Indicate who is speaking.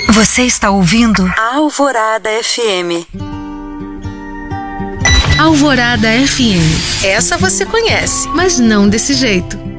Speaker 1: Você está ouvindo
Speaker 2: a Alvorada FM.
Speaker 3: Alvorada FM. Essa você conhece, mas não desse jeito.